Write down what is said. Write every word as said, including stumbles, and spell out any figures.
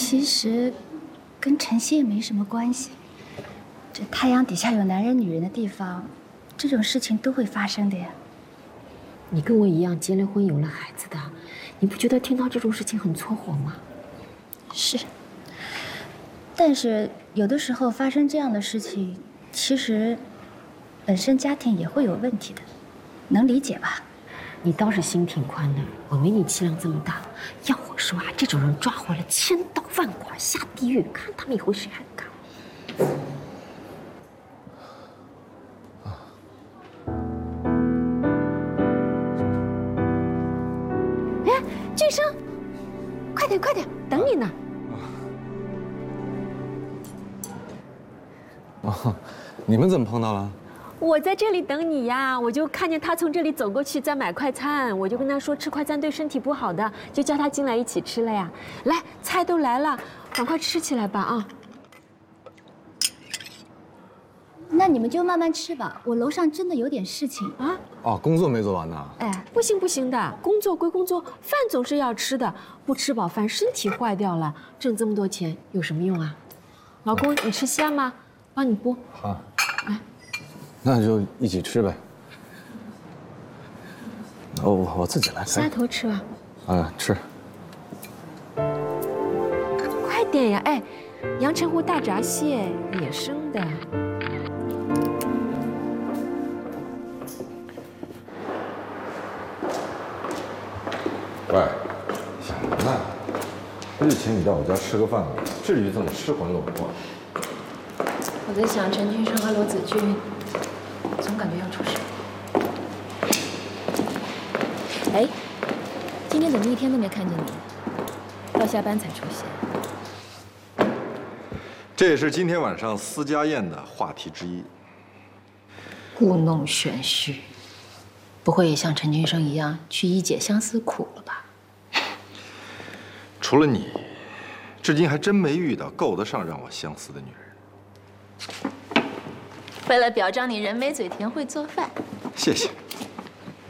其实跟陈曦也没什么关系。这太阳底下有男人女人的地方，这种事情都会发生的呀。 你跟我一样结了婚有了孩子的，你不觉得听到这种事情很搓火吗？ 是。但是有的时候发生这样的事情，其实本身家庭也会有问题的，能理解吧？ 你倒是心挺宽的，我没你气量这么大。要我说啊，这种人抓回来千刀万剐下地狱，看他们以后谁还敢？哎，俊生，快点快点，等你呢。 哦，你们怎么碰到了？ 我在这里等你呀，我就看见他从这里走过去，在买快餐，我就跟他说吃快餐对身体不好的，就叫他进来一起吃了呀。来，菜都来了，赶快吃起来吧啊！ 那你们就慢慢吃吧，我楼上真的有点事情啊。 哦，工作没做完呢。 哎，不行不行的，工作归工作，饭总是要吃的，不吃饱饭身体坏掉了，挣这么多钱有什么用啊？老公，你吃虾吗？帮你剥。 好。来。那就一起吃呗。哦，我我自己来。 虾头吃吧。 啊，吃。 快点呀！哎，阳澄湖大闸蟹，野生的。 喂，想什么呢？不是请你到我家吃个饭吗？至于这么失魂落魄？ 我在想陈俊生和罗子君。总感觉要出事。哎，今天怎么一天都没看见你？到下班才出现。 这也是今天晚上私家宴的话题之一。 故弄玄虚，不会也像陈俊生一样去一解相思苦了吧？ 除了你，至今还真没遇到够得上让我相思的女人。 为了表彰你人美嘴甜会做饭， 谢谢。